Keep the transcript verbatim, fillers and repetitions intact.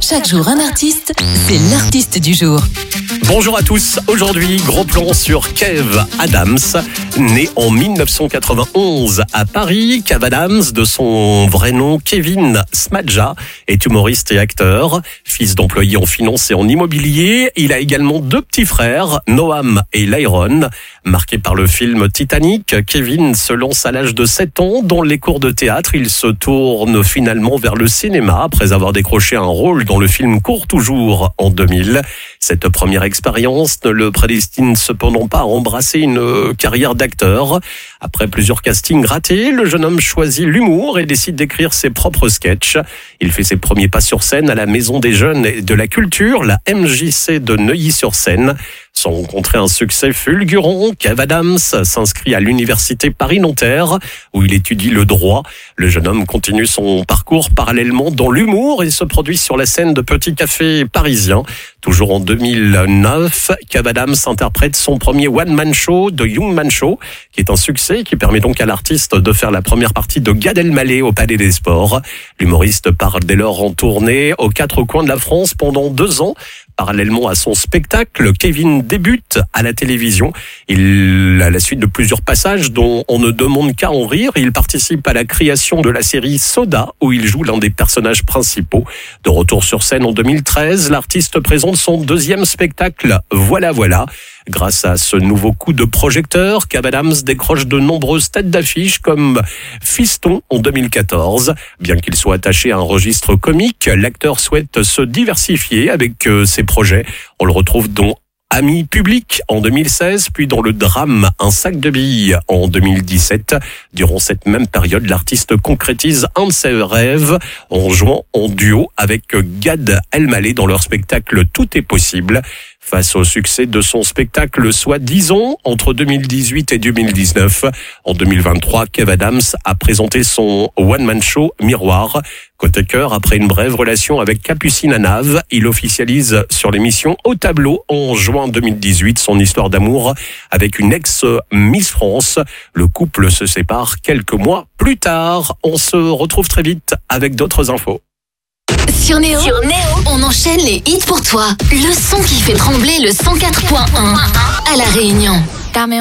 Chaque jour un artiste, c'est l'artiste du jour. Bonjour à tous, aujourd'hui gros plan sur Kev Adams, né en dix-neuf cent quatre-vingt-onze à Paris. Kev Adams, de son vrai nom Kevin Smadja, est humoriste et acteur. Fils d'employé en finance et en immobilier, il a également deux petits frères, Noam et Lyron. Marqué par le film Titanic, Kevin se lance à l'âge de sept ans dans les cours de théâtre. Il se tourne finalement vers le cinéma après avoir décroché un rôle dans le film Cours toujours en deux mille. Cette première expérience ne le prédestine cependant pas à embrasser une carrière d'acteur. Après plusieurs castings ratés, le jeune homme choisit l'humour et décide d'écrire ses propres sketchs. Il fait ses premiers pas sur scène à la Maison des Jeunes et de la Culture, la M J C de Neuilly-sur-Seine. Sans rencontrer un succès fulgurant, Kev Adams s'inscrit à l'université Paris-Nanterre, où il étudie le droit. Le jeune homme continue son parcours parallèlement dans l'humour et se produit sur la scène de petits cafés parisiens. Toujours en deux mille neuf, Kev Adams interprète son premier one-man show, The Young Man Show, qui est un succès qui permet donc à l'artiste de faire la première partie de Gad Elmaleh au Palais des Sports. L'humoriste part dès lors en tournée aux quatre coins de la France pendant deux ans. Parallèlement à son spectacle, Kevin débute à la télévision. Il, à la suite de plusieurs passages dont on ne demande qu'à en rire, il participe à la création de la série Soda, où il joue l'un des personnages principaux. De retour sur scène en deux mille treize, l'artiste présente son deuxième spectacle, Voilà Voilà. Grâce à ce nouveau coup de projecteur, Kev Adams décroche de nombreuses têtes d'affiche comme Fiston en deux mille quatorze. Bien qu'il soit attaché à un registre comique, l'acteur souhaite se diversifier avec ses projets. On le retrouve dans Amis publics en deux mille seize, puis dans le drame Un sac de billes en deux mille dix-sept. Durant cette même période, l'artiste concrétise un de ses rêves en jouant en duo avec Gad Elmaleh dans leur spectacle Tout est possible. Face au succès de son spectacle Soi-disant entre deux mille dix-huit et deux mille dix-neuf, en deux mille vingt-trois, Kev Adams a présenté son one-man show Miroir. Côté cœur, après une brève relation avec Capucine Anave, il officialise sur l'émission Au tableau en juin deux mille dix-huit son histoire d'amour avec une ex-Miss France. Le couple se sépare quelques mois plus tard. On se retrouve très vite avec d'autres infos. Sur Néo, Sur Néo, on enchaîne les hits pour toi. Le son qui fait trembler le cent quatre point un à La Réunion.